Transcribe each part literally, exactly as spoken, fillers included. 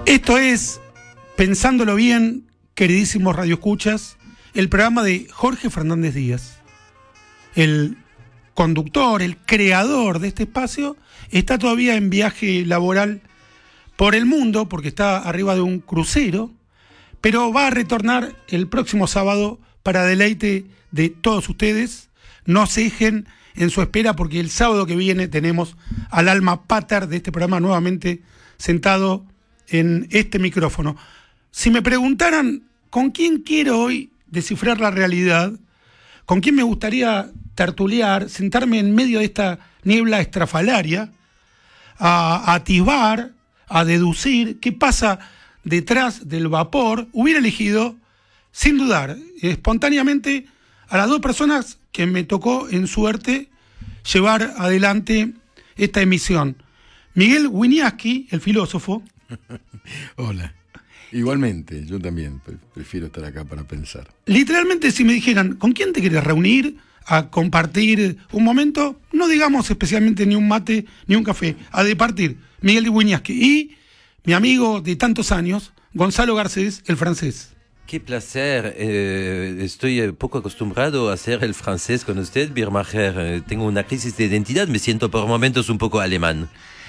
Esto es, pensándolo bien, queridísimos radioescuchas, el programa de Jorge Fernández Díaz. El conductor, el creador de este espacio, está todavía en viaje laboral por el mundo, porque está arriba de un crucero, pero va a retornar el próximo sábado para deleite de todos ustedes. No se dejen en su espera, porque el sábado que viene tenemos al alma pater de este programa nuevamente sentado en este micrófono. Si me preguntaran con quién quiero hoy descifrar la realidad, con quién me gustaría tertuliar, sentarme en medio de esta niebla estrafalaria, a, a atisbar, a deducir qué pasa detrás del vapor, hubiera elegido, sin dudar, espontáneamente, a las dos personas que me tocó en suerte llevar adelante esta emisión. Miguel Wieniawski, el filósofo. Hola. Igualmente, yo también prefiero estar acá para pensar. Literalmente, si me dijeran, ¿con quién te quieres reunir a compartir un momento? No digamos especialmente ni un mate ni un café, a departir. Miguel Wieniawski y mi amigo de tantos años, Gonzalo Garcés, el francés. Qué placer, eh, estoy poco acostumbrado a hacer el francés con usted, Birmacher. Eh, tengo una crisis de identidad, me siento por momentos un poco alemán.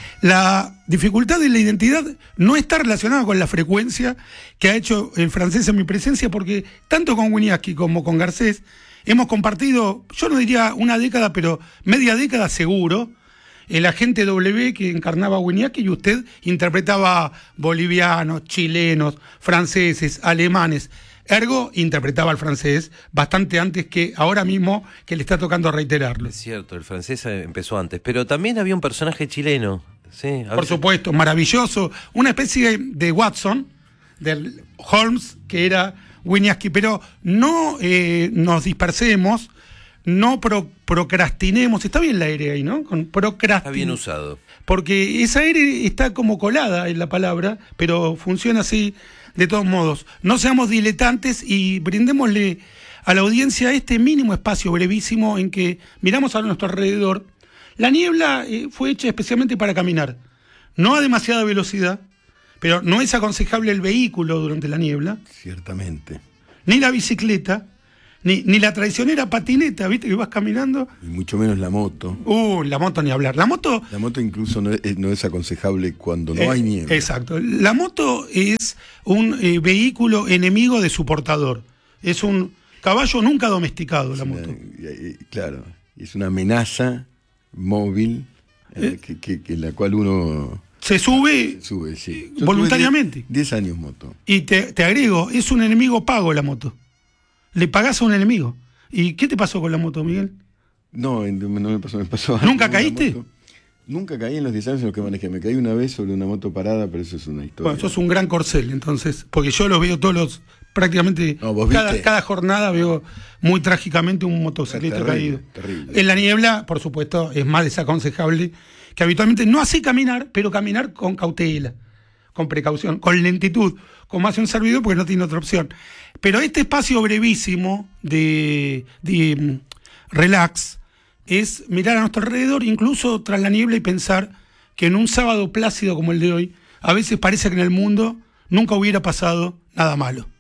La dificultad de la identidad no está relacionada con la frecuencia que ha hecho el francés en mi presencia, porque tanto con Wieniawski como con Garcés hemos compartido, yo no diría una década, pero media década seguro, el agente W que encarnaba a Wieniawski, y usted interpretaba bolivianos, chilenos, franceses, alemanes. Ergo, interpretaba al francés bastante antes que ahora mismo, que le está tocando reiterarlo. Es cierto, el francés empezó antes, pero también había un personaje chileno. Sí, por veces... supuesto, maravilloso, una especie de Watson, del Holmes, que era Wieniawski, pero no eh, nos dispersemos, no pro, procrastinemos, está bien la R ahí, ¿no? Con procrastin... Está bien usado. Porque esa R está como colada en la palabra, pero funciona así de todos modos. No seamos diletantes y brindémosle a la audiencia este mínimo espacio brevísimo en que miramos a nuestro alrededor. La niebla eh, fue hecha especialmente para caminar, no a demasiada velocidad, pero no es aconsejable el vehículo durante la niebla. Ciertamente. Ni la bicicleta, ni, ni la traicionera patineta, ¿viste? Que vas caminando. Y mucho menos la moto. Uh, la moto ni hablar. La moto... La moto incluso no es, no es aconsejable cuando no eh, hay niebla. Exacto. La moto es un eh, vehículo enemigo de su portador. Es un caballo nunca domesticado, es la moto. Una, claro, es una amenaza móvil, eh, que, que, que la cual uno se sube, se sube sí. voluntariamente. diez años moto. Y te, te agrego, es un enemigo pago la moto. Le pagás a un enemigo. ¿Y qué te pasó con la moto, Miguel? No, no me pasó. Me pasó ¿Nunca caíste? Moto. Nunca caí en los diez años en los que manejé. Me caí una vez sobre una moto parada, pero eso es una historia. Bueno, sos un gran corcel, entonces, porque yo los veo todos los, prácticamente, no, ¿vos cada, viste? cada jornada veo muy trágicamente un motociclista caído. Terrible. En la niebla, por supuesto, es más desaconsejable que habitualmente, no así caminar, pero caminar con cautela, con precaución, con lentitud, como hace un servidor, porque no tiene otra opción. Pero este espacio brevísimo de, de um, relax es mirar a nuestro alrededor, incluso tras la niebla, y pensar que en un sábado plácido como el de hoy, a veces parece que en el mundo nunca hubiera pasado nada malo.